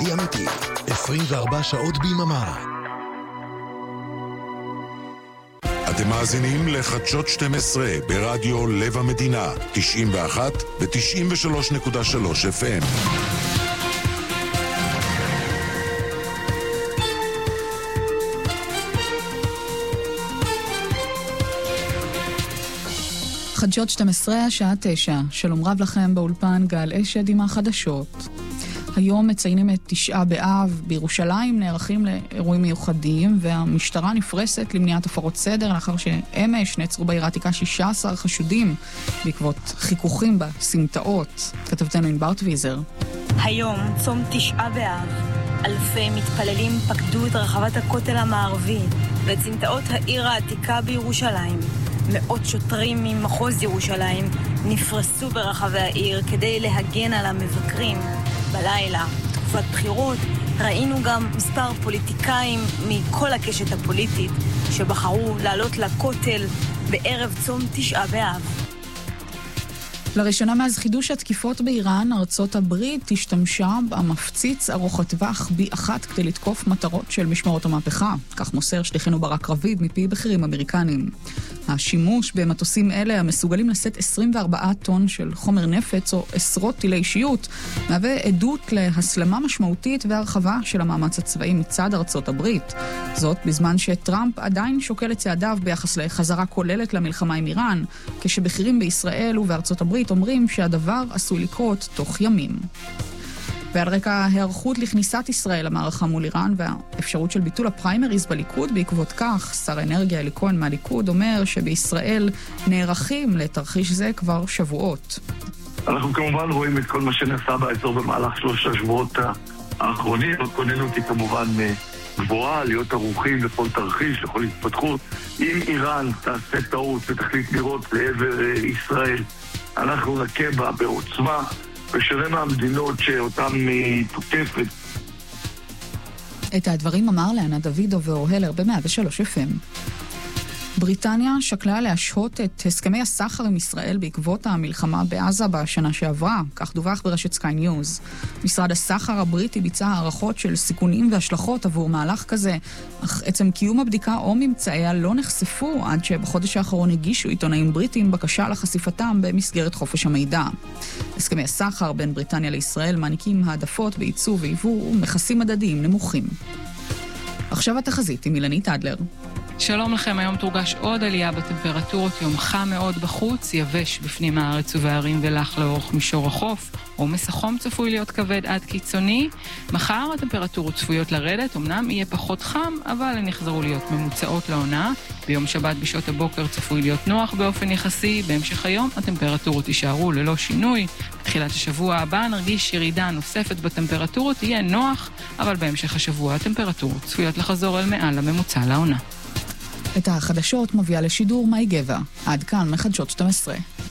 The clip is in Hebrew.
ישראלי אמיתי, 24 שעות ביממה. אתם מאזינים לחדשות 12 ברדיו לב המדינה, 91 ו-93.3 FM. חדשות 12, השעה 9. שלום רב לכם באולפן גל אשד עם החדשות. היום מציינים את 9 באב. בירושלים נערכים לאירועים מיוחדים, והמשטרה נפרסת למניעת הפרות סדר לאחר שאמש נעצרו בעיר העתיקה 16 חשודים בעקבות חיכוכים בסמטאות. כתבתנו ענבר טוויזר. היום, צום 9 באב, אלפי מתפללים פקדו את רחבת הכותל המערבי ואת סמטאות העיר העתיקה בירושלים. מאות שוטרים ממחוז ירושלים נפרסו ברחבי העיר כדי להגן על המבקרים. בלילה, תקופת בחירות, ראינו גם מספר פוליטיקאים מכל הקשת הפוליטית שבחרו לעלות לכותל בערב צום 9 באב. לראשונה מאז חידוש התקיפות באיראן, ארצות הברית השתמשה במפציץ ארוך הטווח B1 כדי לתקוף מטרות של משמרות המהפכה. כך מוסר שליחנו ברק רביד מפי בכירים אמריקנים. השימוש במטוסים אלה המסוגלים לשאת 24 טון של חומר נפץ או עשרות טילי אישיות מהווה עדות להסלמה משמעותית והרחבה של המאמץ הצבאי מצד ארצות הברית. זאת בזמן שטראמפ עדיין שוקל את צעדיו ביחס לחזרה כוללת למלחמה עם איראן, כשבכירים בישראל ובארצות הברית אומרים שהדבר עשוי לקרות תוך ימים. ועל רקע ההיערכות לכניסת ישראל למערכה מול איראן והאפשרות של ביטול הפריימריז בליכוד, בעקבות כך, שר האנרגיה אלי כהן מהליכוד אומר שבישראל נערכים לתרחיש זה כבר שבועות. אנחנו כמובן רואים את כל מה שנעשה באזור במהלך 3 השבועות האחרונים. הכוננות היא כמובן גבוהה, להיות ערוכים לכל תרחיש, לכל התפתחות. אם איראן תעשה טעות ותחליט לירות לעבר ישראל, אנחנו נכה בה בעוצמה, ושונה מהמדינות שאותן תוקפת. את הדברים אמר לענת דוידוב ואור הלר ב-103 FM. בריטניה שקלה להשהות את הסכמי הסחר עם ישראל בעקבות המלחמה בעזה בשנה שעברה, כך דווח ברשת סקיי ניוז. משרד הסחר הבריטי ביצע הערכות של סיכונים והשלכות עבור מהלך כזה, אך עצם קיום הבדיקה או ממצאיה לא נחשפו עד שבחודש האחרון הגישו עיתונאים בריטים בקשה לחשיפתם במסגרת חופש המידע. הסכמי הסחר בין בריטניה לישראל מעניקים העדפות בייצוא ויבוא ומכסים מדדיים נמוכים. עכשיו התחזית עם אילנית אדלר. שלום לכם, היום תורגש עוד עלייה בטמפרטורות, יום חם מאוד בחוץ, יבש בפנים הארץ ובערים ולח לאורך מישור החוף. עומס החום צפוי להיות כבד עד קיצוני. מחר הטמפרטורות צפויות לרדת, אמנם יהיה פחות חם, אבל הן יחזרו להיות ממוצעות לעונה. ביום שבת בשעות הבוקר צפוי להיות נוח באופן יחסי. בהמשך היום הטמפרטורות יישארו ללא שינוי. בתחילת השבוע הבא נרגיש ירידה נוספת בטמפרטורות, יהיה נוח, אבל בהמשך השבוע הטמפרטורות צפויות לחזור אל מעל הממוצע לעונה. את החדשות מביאה לשידור מאי גבע. עד כאן מחדשות 12.